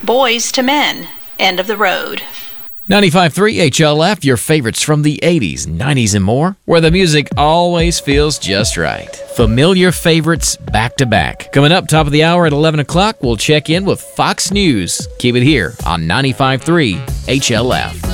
Boys to Men, End of the Road. 95.3 HLF, your favorites from the 80s, 90s, and more, where the music always feels just right. Familiar favorites back to back. Coming up, top of the hour at 11 o'clock, we'll check in with Fox News. Keep it here on 95.3 HLF.